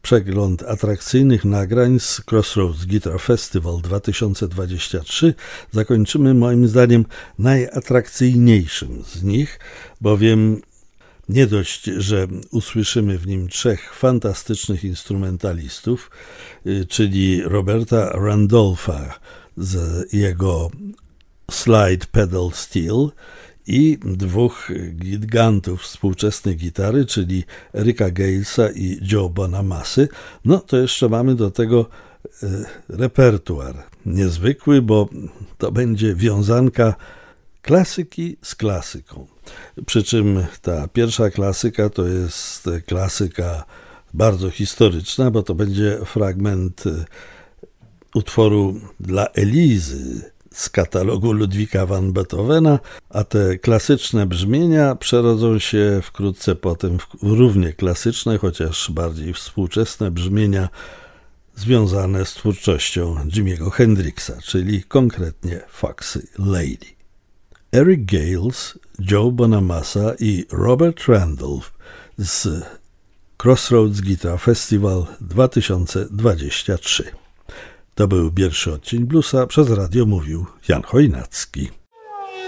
przegląd atrakcyjnych nagrań z Crossroads Guitar Festival 2023 zakończymy moim zdaniem najatrakcyjniejszym z nich, bowiem nie dość, że usłyszymy w nim trzech fantastycznych instrumentalistów, czyli Roberta Randolpha z jego Slide Pedal Steel i dwóch gigantów współczesnej gitary, czyli Ricka Galesa i Joe Bonamassy, no to jeszcze mamy do tego repertuar niezwykły, bo to będzie wiązanka klasyki z klasyką. Przy czym ta pierwsza klasyka to jest klasyka bardzo historyczna, bo to będzie fragment utworu dla Elizy z katalogu Ludwika van Beethovena, a te klasyczne brzmienia przerodzą się wkrótce potem w równie klasyczne, chociaż bardziej współczesne brzmienia związane z twórczością Jimiego Hendrixa, czyli konkretnie Foxy Lady. Eric Gales, Joe Bonamassa i Robert Randolph z Crossroads Guitar Festival 2023. To był pierwszy odcień Bluesa, przez radio mówił Jan Chojnacki.